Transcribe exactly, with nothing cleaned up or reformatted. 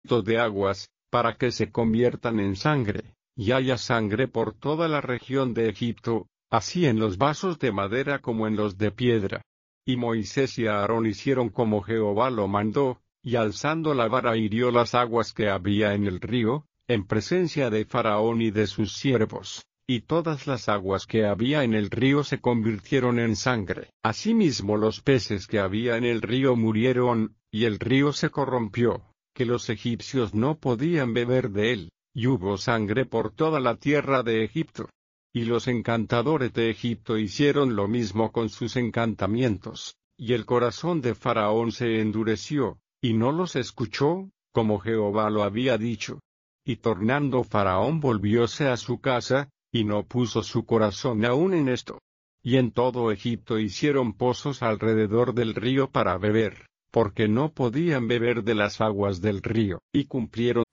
de aguas, para que se conviertan en sangre, y haya sangre por toda la región de Egipto, así en los vasos de madera como en los de piedra. Y Moisés y Aarón hicieron como Jehová lo mandó, y alzando la vara hirió las aguas que había en el río, en presencia de Faraón y de sus siervos, y todas las aguas que había en el río se convirtieron en sangre. Asimismo los peces que había en el río murieron, y el río se corrompió, que los egipcios no podían beber de él, y hubo sangre por toda la tierra de Egipto. Y los encantadores de Egipto hicieron lo mismo con sus encantamientos, y el corazón de Faraón se endureció, y no los escuchó, como Jehová lo había dicho. Y tornando Faraón volvióse a su casa, y no puso su corazón aún en esto. Y en todo Egipto hicieron pozos alrededor del río para beber, porque no podían beber de las aguas del río, y cumplieron